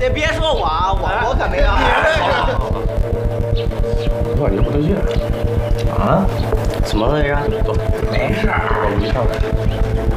别说我可没有。 我感觉不对劲啊！ 怎么回事？ 走， 没事儿， 我们上来。